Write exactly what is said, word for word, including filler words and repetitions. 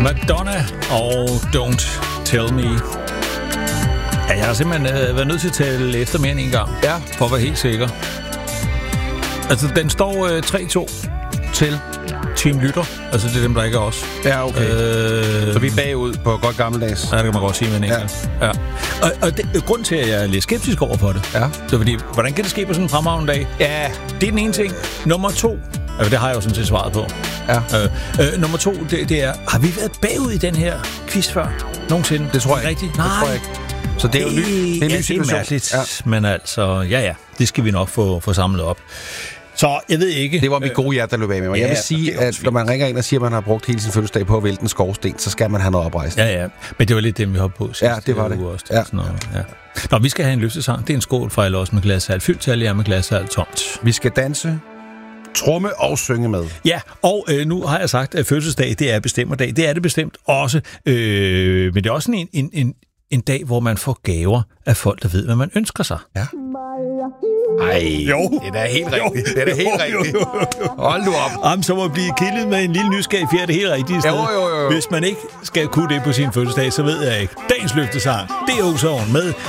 Madonna og Don't Tell Me. Ja, jeg har simpelthen øh, været nødt til at tale efter mere end en gang. Ja. For at være helt sikker. Altså, den står øh, tre to til Team Lytter. Altså, det er dem, der ikke er os. Ja, okay. Øh, Så vi er bagud på godt gammeldags. Ja, det kan man godt sige med en enkelt. Ja. Ja. Og, og det, grund til, at jeg er lidt skeptisk over for det, Ja. så fordi, hvordan kan det ske på sådan en fremragende dag? Ja. Det er den ene ting. Nummer to, altså det har jeg jo sådan set svaret på. Ja. Øh, øh, nummer to, det, det er, har vi været bagud i den her quiz før? Nogensinde? Det tror jeg rigtigt. Det tror jeg ikke. Så det er jo ny, det er en ny ja, situation. Det er mærkeligt, Ja. men altså, ja ja, det skal vi nok få, få samlet op. Så jeg ved ikke... Det var mit gode hjerte, der løb af med mig. Ja, jeg vil sige, at når man ringer ind og siger, at man har brugt hele sin fødselsdag på at vælte en skovsten, så skal man have noget oprejsning. Ja, ja. Men det var lidt dem, vi hoppede på sidst. Ja, det var det. Også, ja. Sådan noget, ja. Nå, vi skal have en løftesang. Det er en skål fra alle os med glasalt. Fyldt til alle jer med glasalt tomt. Vi skal danse, tromme og synge med. Ja, og øh, nu har jeg sagt, at fødselsdag, det er bestemmerdag. Det er det bestemt også. Øh, men det er også en, en, en, en dag, hvor man får gaver af folk, der ved, hvad man ønsker sig. Ja. Ej, jo. Det er da helt rigtigt. Det er da helt rigtigt. Hold nu op. Jamen, så må blive kildet med en lille nysgerrig fjerde, det helt rigtige sted. Jo, jo, jo. Hvis man ikke skal kunne det på sin fødselsdag, så ved jeg ikke. Dagens løftesang, det er Ozone med